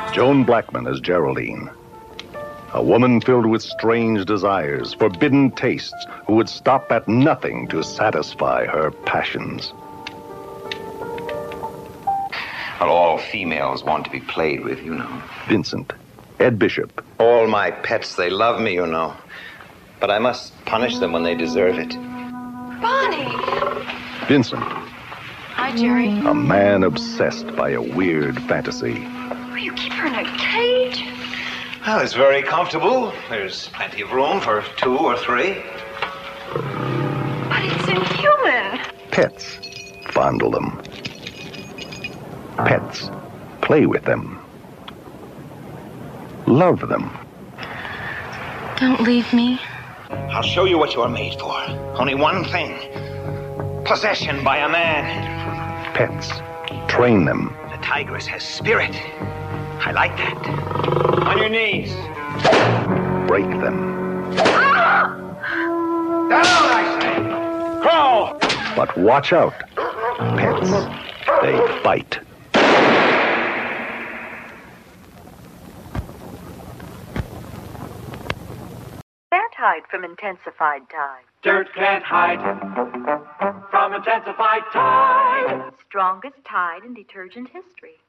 Joan Blackman as Geraldine. A woman filled with strange desires, forbidden tastes, who would stop at nothing to satisfy her passions. Well, all females want to be played with, you know. Vincent, Ed Bishop. All my pets, they love me, you know. But I must punish them when they deserve it. Bonnie! Vincent. Hi, Jerry. A man obsessed by a weird fantasy. Will you keep her in a cage? Well, it's very comfortable. There's plenty of room for 2 or 3. But it's inhuman. Pets. Fondle them. Pets. Play with them. Love them. Don't leave me. I'll show you what you're made for. Only one thing. Possession by a man. Pets. Train them. The tigress has spirit. I like that. On your knees. Break them. Ah! Down, I say. Crawl. But watch out. Pets. They bite. Can't hide from intensified Tide. Dirt can't hide from intensified Tide. Strongest Tide in detergent history.